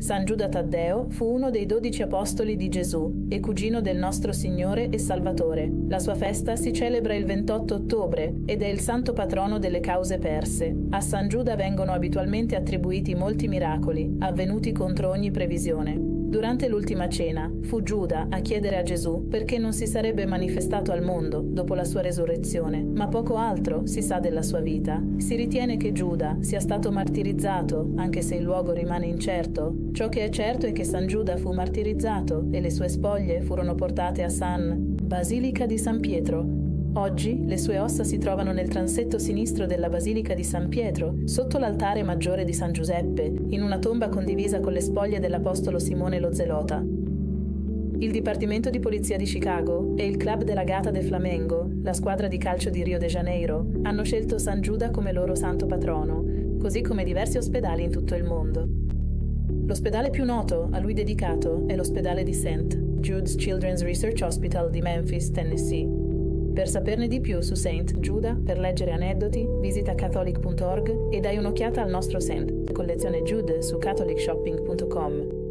San Giuda Taddeo fu uno dei 12 apostoli di Gesù e cugino del nostro Signore e Salvatore. La sua festa si celebra il 28 ottobre ed è il santo patrono delle cause perse. A San Giuda vengono abitualmente attribuiti molti miracoli, avvenuti contro ogni previsione. Durante l'ultima cena, fu Giuda a chiedere a Gesù perché non si sarebbe manifestato al mondo dopo la sua resurrezione, ma poco altro si sa della sua vita. Si ritiene che Giuda sia stato martirizzato, anche se il luogo rimane incerto. Ciò che è certo è che San Giuda fu martirizzato e le sue spoglie furono portate a Basilica di San Pietro. Oggi le sue ossa si trovano nel transetto sinistro della Basilica di San Pietro, sotto l'altare maggiore di San Giuseppe, in una tomba condivisa con le spoglie dell'apostolo Simone lo Zelota. Il Dipartimento di Polizia di Chicago e il Club de la Gata de Flamengo, la squadra di calcio di Rio de Janeiro, hanno scelto San Giuda come loro santo patrono, così come diversi ospedali in tutto il mondo. L'ospedale più noto a lui dedicato è l'ospedale di St. Jude's Children's Research Hospital di Memphis, Tennessee. Per saperne di più su Saint Giuda, per leggere aneddoti, visita catholic.org e dai un'occhiata al nostro Saint, collezione Jude su catholicshopping.com.